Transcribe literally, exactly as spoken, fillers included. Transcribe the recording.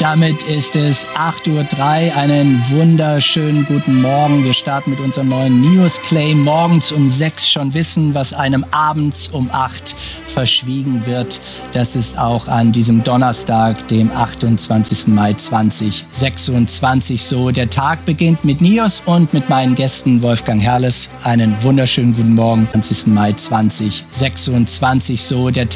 Damit ist es acht Uhr drei. Einen wunderschönen guten Morgen. Wir starten mit unserem neuen News-Claim. Morgens um sechs schon wissen, was einem abends um acht verschwiegen wird. Das ist auch an diesem Donnerstag, dem achtundzwanzigsten Mai zweitausendsechsundzwanzig so. Der Tag beginnt mit News und mit meinen Gästen Wolfgang Herrles. Einen wunderschönen guten Morgen. zwanzigsten Mai zweitausendsechsundzwanzig so. Der